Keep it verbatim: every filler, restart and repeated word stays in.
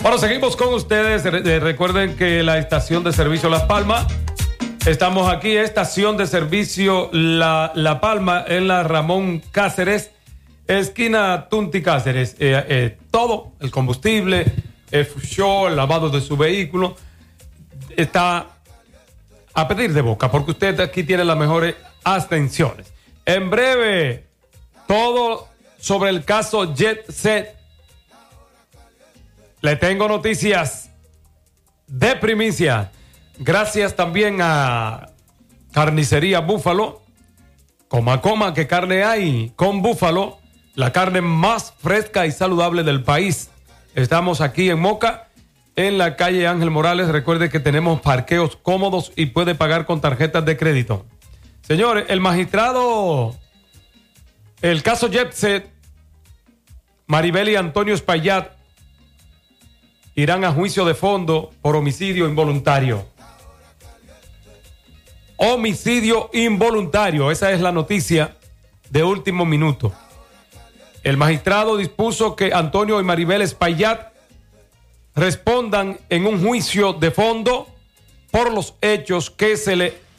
Bueno, seguimos con ustedes. Re- recuerden que la estación de servicio Las Palmas, estamos aquí, estación de servicio La, La Palma, en la Ramón Cáceres, esquina Tunti Cáceres. Eh, eh, todo, el combustible, el fusión, el lavado de su vehículo, está a pedir de boca, porque usted aquí tiene las mejores atenciones. En breve, todo sobre el caso Jet Set. Le tengo noticias de primicia. Gracias también a Carnicería Búfalo. Coma, coma, que carne hay con Búfalo, la carne más fresca y saludable del país. Estamos aquí en Moca, en la calle Ángel Morales. Recuerde que tenemos parqueos cómodos y puede pagar con tarjetas de crédito. Señores, el magistrado, el caso Jet Set, Maribel y Antonio Espaillat irán a juicio de fondo por homicidio involuntario. Homicidio involuntario, esa es la noticia de último minuto. El magistrado dispuso que Antonio y Maribel Espaillat respondan en un juicio de fondo por los hechos que se le